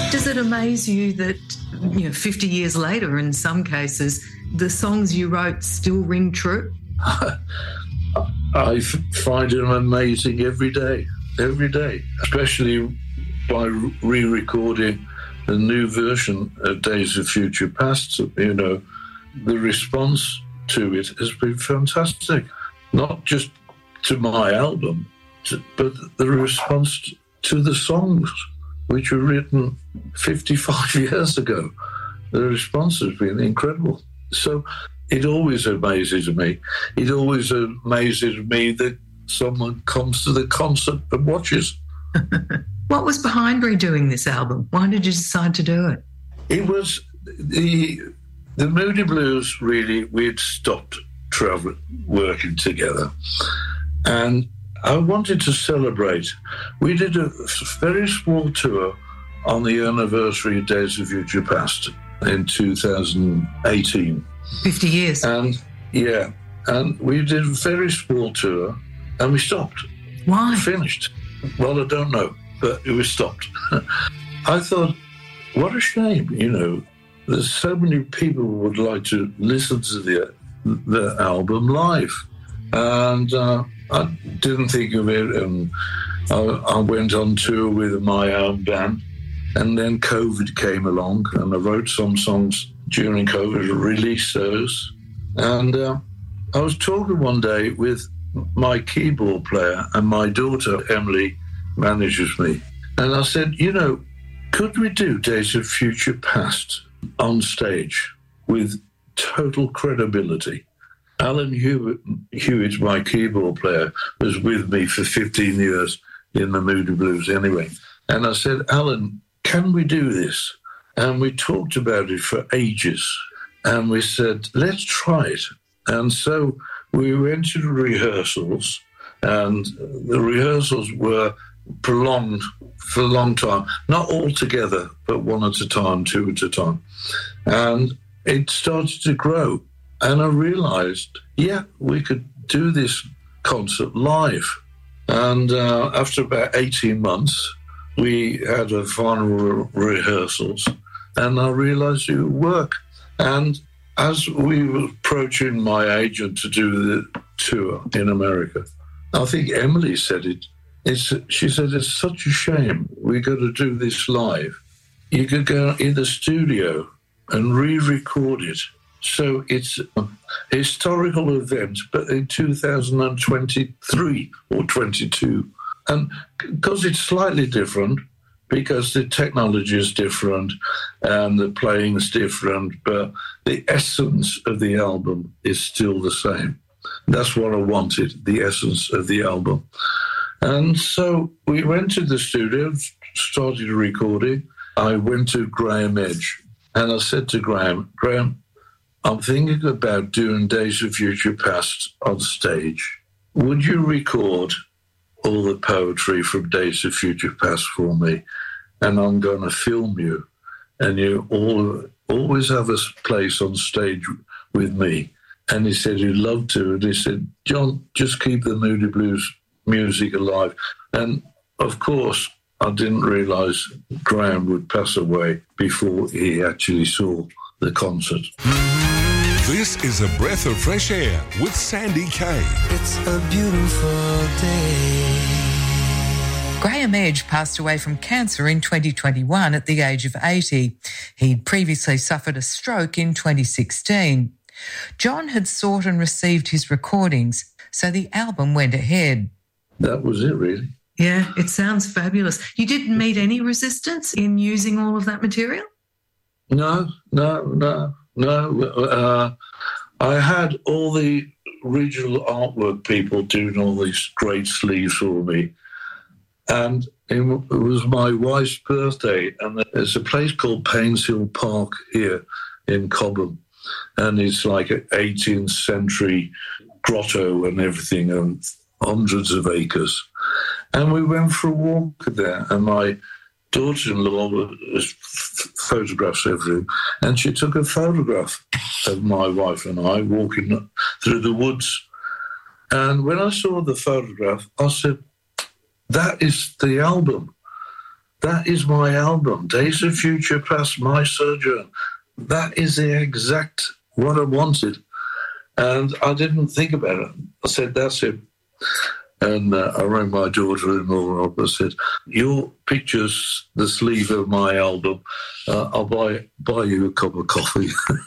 Does it amaze you that, 50 years later, in some cases, the songs you wrote still ring true? I find them amazing every day, especially by re-recording a new version of Days of Future Past. The response to it has been fantastic. Not just to my album, but the response to the songs, which were written 55 years ago. The response has been incredible. So it always amazes me. It always amazes me that someone comes to the concert and watches. What was behind redoing this album? Why did you decide to do it? It was the Moody Blues, really. We'd stopped working together. And I wanted to celebrate. We did a very small tour on the anniversary of Days of Future Past in 2018. 50 years. And we did a very small tour and we stopped. Why? Finished. Well, I don't know, but it was stopped. I thought, what a shame, there's so many people who would like to listen to the album live. And I didn't think of it, and I went on tour with my own band, and then COVID came along, and I wrote some songs during COVID, released those, and I was talking one day with my keyboard player, and my daughter, Emily, manages me, and I said, could we do Days of Future Past on stage with total credibility? Alan Hewitt, my keyboard player, was with me for 15 years in the Moody Blues anyway. And I said, Alan, can we do this? And we talked about it for ages. And we said, let's try it. And so we went to the rehearsals, and the rehearsals were prolonged for a long time. Not all together, but one at a time, two at a time. And it started to grow. And I realised, we could do this concert live. And after about 18 months, we had a final rehearsals, and I realised it would work. And as we were approaching my agent to do the tour in America, I think Emily said it. She said, it's such a shame we got to do this live. You could go in the studio and re-record it. So it's a historical event, but in 2023 or 22. And because it's slightly different, because the technology is different and the playing is different, but the essence of the album is still the same. That's what I wanted, the essence of the album. And so we went to the studio, started recording. I went to Graham Edge, and I said to Graham, I'm thinking about doing Days of Future Past on stage. Would you record all the poetry from Days of Future Past for me? And I'm going to film you. And you always have a place on stage with me. And he said he'd love to. And he said, John, just keep the Moody Blues music alive. And, of course, I didn't realise Graham would pass away before he actually saw the concert. This is A Breath of Fresh Air with Sandy Kay. It's a beautiful day. Graham Edge passed away from cancer in 2021 at the age of 80. He'd previously suffered a stroke in 2016. John had sought and received his recordings, so the album went ahead. That was it, really. Yeah, it sounds fabulous. You didn't meet any resistance in using all of that material? No. I had all the regional artwork people doing all these great sleeves for me. And it was my wife's birthday, and there's a place called Paynes Hill Park here in Cobham. And it's like an 18th century grotto and everything, and hundreds of acres. And we went for a walk there, and my daughter-in-law was photographs everywhere, and she took a photograph of my wife and I walking through the woods. And when I saw the photograph, I said, that is the album. that is my album, Days of Future Past, My Sojourn. That is the exact what I wanted. And I didn't think about it. I said, that's it. And I rang my daughter-in-law up and said, your picture's the sleeve of my album. I'll buy you a cup of coffee.